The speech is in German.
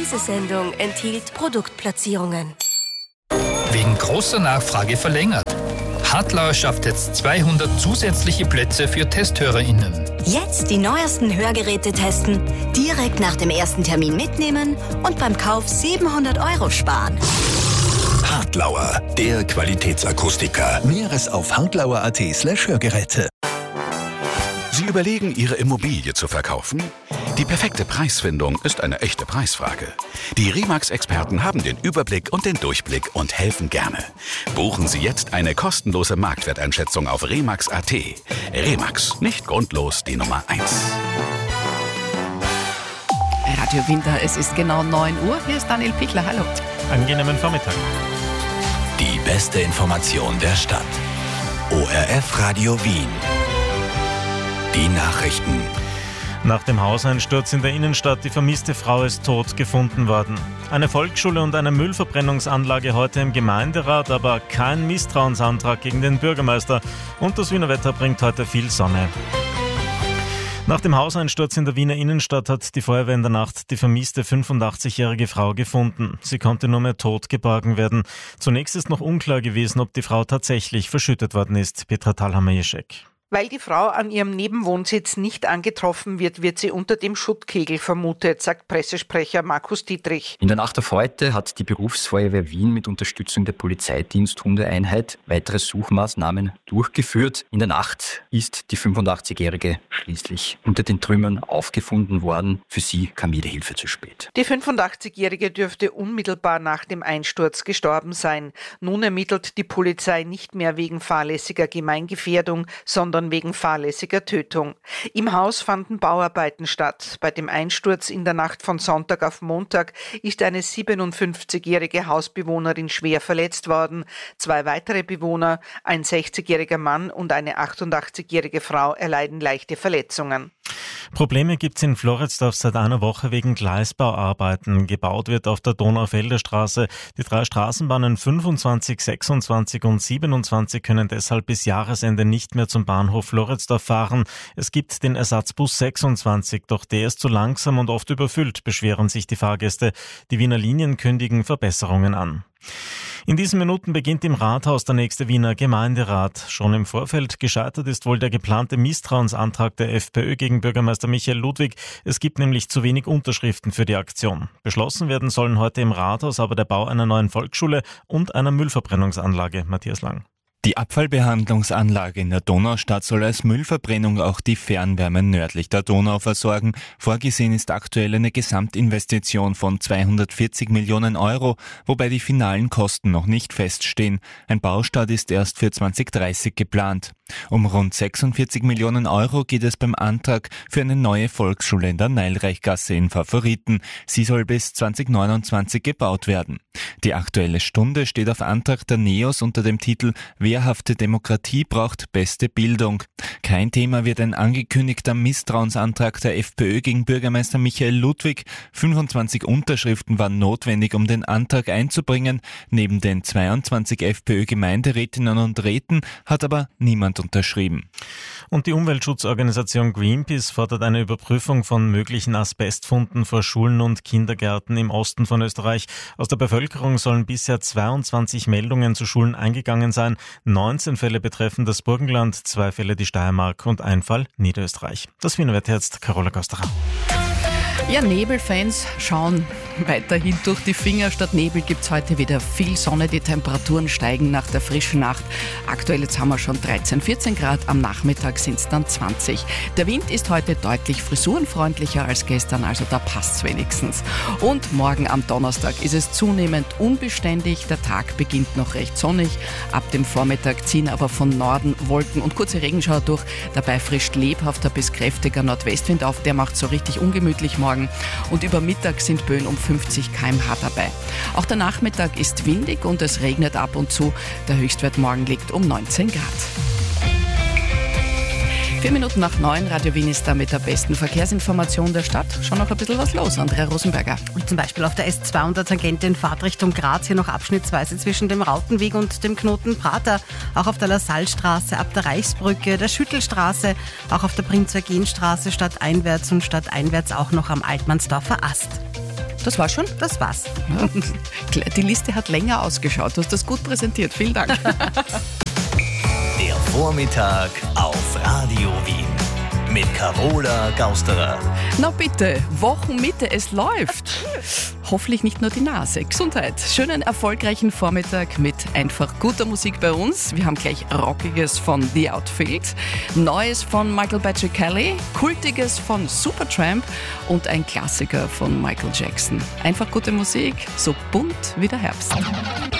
Diese Sendung enthielt Produktplatzierungen. Wegen großer Nachfrage verlängert. Hartlauer schafft jetzt 200 zusätzliche Plätze für TesthörerInnen. Jetzt die neuesten Hörgeräte testen, direkt nach dem ersten Termin mitnehmen und beim Kauf 700 € sparen. Hartlauer, der Qualitätsakustiker. Näheres auf hartlauer.at/Hörgeräte. Sie überlegen, Ihre Immobilie zu verkaufen? Die perfekte Preisfindung ist eine echte Preisfrage. Die Remax-Experten haben den Überblick und den Durchblick und helfen gerne. Buchen Sie jetzt eine kostenlose Marktwerteinschätzung auf Remax.at. Remax, nicht grundlos die Nummer 1. Radio Winter, es ist genau 9 Uhr. Hier ist Daniel Pichler, hallo. Angenehmen Vormittag. Die beste Information der Stadt. ORF Radio Wien. Die Nachrichten. Nach dem Hauseinsturz in der Innenstadt, die vermisste Frau ist tot gefunden worden. Eine Volksschule und eine Müllverbrennungsanlage heute im Gemeinderat, aber kein Misstrauensantrag gegen den Bürgermeister. Und das Wiener Wetter bringt heute viel Sonne. Nach dem Hauseinsturz in der Wiener Innenstadt hat die Feuerwehr in der Nacht die vermisste 85-jährige Frau gefunden. Sie konnte nur mehr tot geborgen werden. Zunächst ist noch unklar gewesen, ob die Frau tatsächlich verschüttet worden ist. Petra Thalhammer-Jeschek. Weil die Frau an ihrem Nebenwohnsitz nicht angetroffen wird, wird sie unter dem Schuttkegel vermutet, sagt Pressesprecher Markus Dietrich. In der Nacht auf heute hat die Berufsfeuerwehr Wien mit Unterstützung der Polizeidiensthundeeinheit weitere Suchmaßnahmen durchgeführt. In der Nacht ist die 85-Jährige schließlich unter den Trümmern aufgefunden worden. Für sie kam jede Hilfe zu spät. Die 85-Jährige dürfte unmittelbar nach dem Einsturz gestorben sein. Nun ermittelt die Polizei nicht mehr wegen fahrlässiger Gemeingefährdung, sondern wegen fahrlässiger Tötung. Im Haus fanden Bauarbeiten statt. Bei dem Einsturz in der Nacht von Sonntag auf Montag ist eine 57-jährige Hausbewohnerin schwer verletzt worden. 2 weitere Bewohner, ein 60-jähriger Mann und eine 88-jährige Frau erleiden leichte Verletzungen. Probleme gibt's in Floridsdorf seit einer Woche wegen Gleisbauarbeiten. Gebaut wird auf der Donaufelder Straße. Die 3 Straßenbahnen 25, 26 und 27 können deshalb bis Jahresende nicht mehr zum Bahnhof Floridsdorf fahren. Es gibt den Ersatzbus 26, doch der ist zu langsam und oft überfüllt, beschweren sich die Fahrgäste. Die Wiener Linien kündigen Verbesserungen an. In diesen Minuten beginnt im Rathaus der nächste Wiener Gemeinderat. Schon im Vorfeld gescheitert ist wohl der geplante Misstrauensantrag der FPÖ gegen Bürgermeister Michael Ludwig. Es gibt nämlich zu wenig Unterschriften für die Aktion. Beschlossen werden sollen heute im Rathaus aber der Bau einer neuen Volksschule und einer Müllverbrennungsanlage. Matthias Lang. Die Abfallbehandlungsanlage in der Donaustadt soll als Müllverbrennung auch die Fernwärme nördlich der Donau versorgen. Vorgesehen ist aktuell eine Gesamtinvestition von 240 Millionen €, wobei die finalen Kosten noch nicht feststehen. Ein Baustart ist erst für 2030 geplant. Um rund 46 Millionen € geht es beim Antrag für eine neue Volksschule in der Neilreichgasse in Favoriten. Sie soll bis 2029 gebaut werden. Die Aktuelle Stunde steht auf Antrag der NEOS unter dem Titel Wehrhafte Demokratie braucht beste Bildung. Kein Thema wird ein angekündigter Misstrauensantrag der FPÖ gegen Bürgermeister Michael Ludwig. 25 Unterschriften waren notwendig, um den Antrag einzubringen. Neben den 22 FPÖ-Gemeinderätinnen und Räten hat aber niemand unterschrieben. Und die Umweltschutzorganisation Greenpeace fordert eine Überprüfung von möglichen Asbestfunden vor Schulen und Kindergärten im Osten von Österreich. Aus der Bevölkerung sollen bisher 22 Meldungen zu Schulen eingegangen sein. 19 Fälle betreffen das Burgenland, 2 Fälle die Steiermark und ein Fall Niederösterreich. Das Wiener Wetter jetzt, Carola Costerer. Ja, Nebelfans schauen weiterhin durch die Finger. Statt Nebel gibt's heute wieder viel Sonne. Die Temperaturen steigen nach der frischen Nacht. Aktuell jetzt haben wir schon 13, 14 Grad. Am Nachmittag sind es dann 20. Der Wind ist heute deutlich frisurenfreundlicher als gestern, also da passt's wenigstens. Und morgen am Donnerstag ist es zunehmend unbeständig. Der Tag beginnt noch recht sonnig. Ab dem Vormittag ziehen aber von Norden Wolken und kurze Regenschauer durch. Dabei frischt lebhafter bis kräftiger Nordwestwind auf. Der macht so richtig ungemütlich morgen. Und über Mittag sind Böen um 50 km/h dabei. Auch der Nachmittag ist windig und es regnet ab und zu. Der Höchstwert morgen liegt um 19 Grad. 4 Minuten nach 9, Radio Wien ist da mit der besten Verkehrsinformation der Stadt. Schon noch ein bisschen was los, Andrea Rosenberger. Und zum Beispiel auf der S2 und der Tangente in Fahrtrichtung Graz, hier noch abschnittsweise zwischen dem Rautenweg und dem Knoten Prater. Auch auf der Lasallstraße ab der Reichsbrücke, der Schüttelstraße, auch auf der Prinz-Eugen-Straße stadteinwärts und stadteinwärts auch noch am Altmannsdorfer Ast. Das war schon? Das war's. Ja, die Liste hat länger ausgeschaut. Du hast das gut präsentiert. Vielen Dank. Der Vormittag auf Radio Wien mit Carola Gausterer. Na bitte, Wochenmitte, es läuft. Hoffentlich nicht nur die Nase. Gesundheit. Schönen, erfolgreichen Vormittag mit einfach guter Musik bei uns. Wir haben gleich Rockiges von The Outfield, Neues von Michael Bacic-Kelly, Kultiges von Supertramp und ein Klassiker von Michael Jackson. Einfach gute Musik, so bunt wie der Herbst.